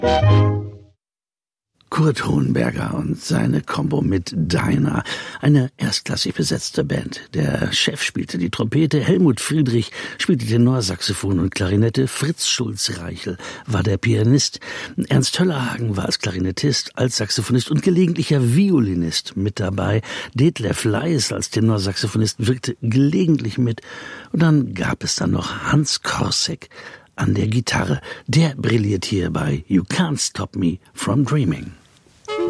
Kurt Hohenberger und seine Combo mit Dinah, eine erstklassig besetzte Band. Der Chef spielte die Trompete, Helmut Friedrich spielte Tenorsaxophon und Klarinette, Fritz Schulz-Reichel war der Pianist, Ernst Höllerhagen war als Klarinettist, als Saxophonist und gelegentlicher Violinist mit dabei, Detlef Leis als Tenorsaxophonist wirkte gelegentlich mit und dann gab es dann noch Hans Korsek an der Gitarre. Der brilliert hier bei You Can't Stop Me From Dreaming.